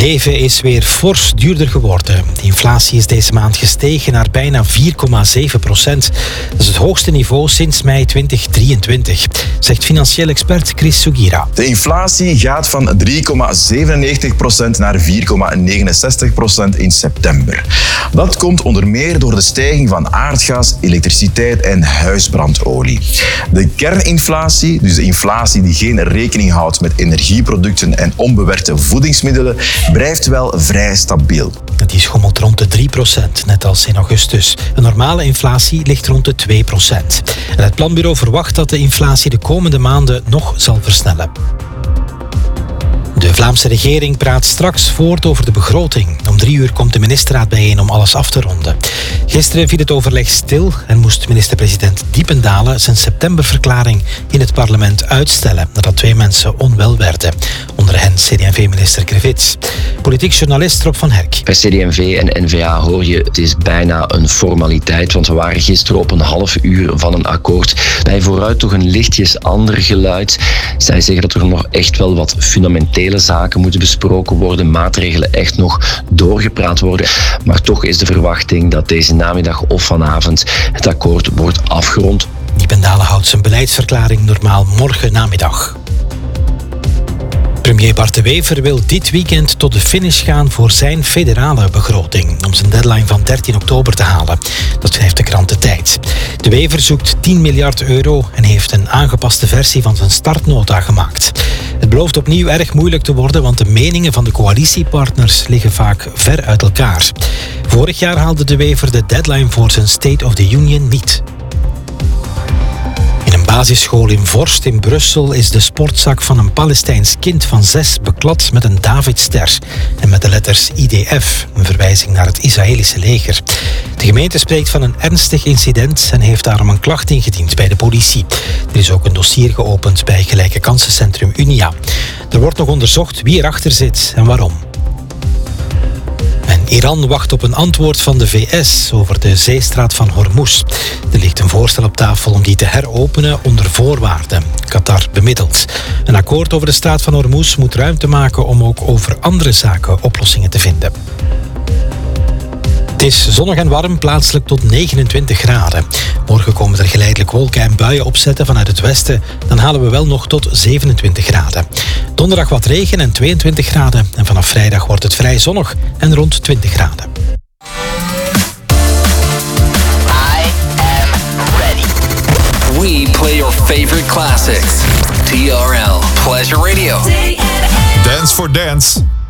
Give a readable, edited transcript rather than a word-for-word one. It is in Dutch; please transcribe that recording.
Leven is weer fors duurder geworden. De inflatie is deze maand gestegen naar bijna 4,7%. Dat is het hoogste niveau sinds mei 2023, zegt financieel expert Chris Sugira. De inflatie gaat van 3,97% naar 4,69% in september. Dat komt onder meer door de stijging van aardgas, elektriciteit en huisbrandolie. De kerninflatie, dus de inflatie die geen rekening houdt met energieproducten en onbewerkte voedingsmiddelen, blijft wel vrij stabiel. Die schommelt rond de 3%, net als in augustus. Een normale inflatie ligt rond de 2%. En het planbureau verwacht dat de inflatie de komende maanden nog zal versnellen. De Vlaamse regering praat straks voort over de begroting. Om 3 uur komt de ministerraad bijeen om alles af te ronden. Gisteren viel het overleg stil en moest minister-president Diependalen zijn septemberverklaring in het parlement uitstellen nadat 2 mensen onwel werden. Onder hen CD&V-minister Krevits. Politiek journalist Rob van Herk. Bij CD&V en N-VA hoor je, het is bijna een formaliteit, want we waren gisteren op een half uur van een akkoord. Bij vooruit toch een lichtjes ander geluid. Zij zeggen dat er nog echt wel wat fundamentele zaken moeten besproken worden, maatregelen echt nog doorgepraat worden. Maar toch is de verwachting dat deze namiddag of vanavond het akkoord wordt afgerond. Diependalen houdt zijn beleidsverklaring normaal morgen namiddag. Premier Bart De Wever wil dit weekend tot de finish gaan voor zijn federale begroting, om zijn deadline van 13 oktober te halen. Dat schrijft de krant De Tijd. De Wever zoekt 10 miljard euro en heeft een aangepaste versie van zijn startnota gemaakt. Het belooft opnieuw erg moeilijk te worden, want de meningen van de coalitiepartners liggen vaak ver uit elkaar. Vorig jaar haalde De Wever de deadline voor zijn State of the Union niet. In een basisschool in Vorst in Brussel is de sportzak van een Palestijns kind van 6 beklad met een Davidster en met de letters IDF, een verwijzing naar het Israëlische leger. De gemeente spreekt van een ernstig incident en heeft daarom een klacht ingediend bij de politie. Er is ook een dossier geopend bij gelijke kansencentrum Unia. Er wordt nog onderzocht wie erachter zit en waarom. En Iran wacht op een antwoord van de VS over de zeestraat van Hormuz. Er ligt een voorstel op tafel om die te heropenen onder voorwaarden. Qatar bemiddelt. Een akkoord over de straat van Hormuz moet ruimte maken om ook over andere zaken oplossingen te vinden. Het is zonnig en warm, plaatselijk tot 29 graden. Morgen komen er geleidelijk wolken en buien opzetten vanuit het westen. Dan halen we wel nog tot 27 graden. Donderdag wat regen en 22 graden. En vanaf vrijdag wordt het vrij zonnig en rond 20 graden. I am ready. We play your favorite classics. TRL Pleasure Radio. Dance for Dance.